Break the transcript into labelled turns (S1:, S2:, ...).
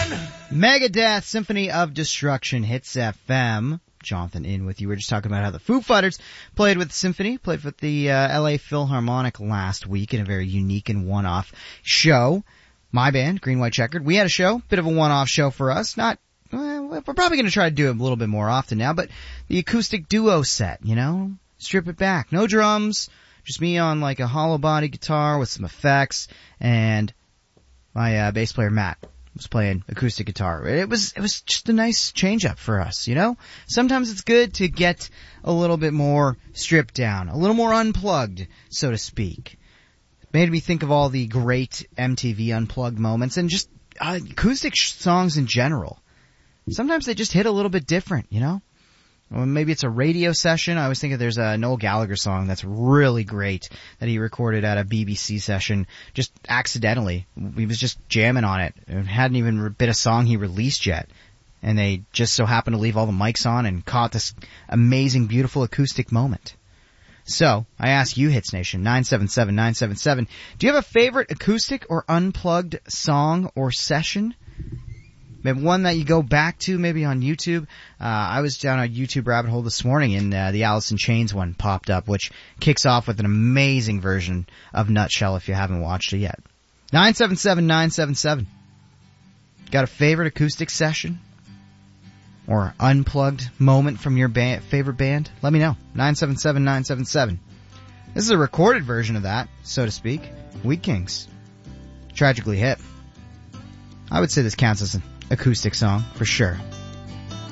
S1: Megadeth, Symphony of Destruction, Hits FM. Jonathan in with you. We were just talking about how the Foo Fighters played with the Symphony, played with the LA Philharmonic last week in a very unique and one-off show. My band, Green White Checkered, we had a show, bit of a one-off show for us. We're probably going to try to do it a little bit more often now, but the acoustic duo set, strip it back. No drums, just me on like a hollow body guitar with some effects, and my bass player Matt was playing acoustic guitar. It was just a nice change up for us, Sometimes it's good to get a little bit more stripped down, a little more unplugged, so to speak. It made me think of all the great MTV Unplugged moments and just acoustic songs in general. Sometimes they just hit a little bit different, Well, maybe it's a radio session. I always think there's a Noel Gallagher song that's really great that he recorded at a BBC session just accidentally. He was just jamming on it. It hadn't even been a song he released yet. And they just so happened to leave all the mics on and caught this amazing, beautiful acoustic moment. So, I ask you, Hits Nation, 977-977, do you have a favorite acoustic or unplugged song or session? Maybe one that you go back to, maybe on YouTube. I was down a YouTube rabbit hole this morning and the Alice in Chains one popped up, which kicks off with an amazing version of Nutshell if you haven't watched it yet. 977-977. Got a favorite acoustic session? Or unplugged moment from your favorite band? Let me know. 977-977. This is a recorded version of that, so to speak. Wheat Kings. Tragically Hip. I would say this counts as an acoustic song, for sure.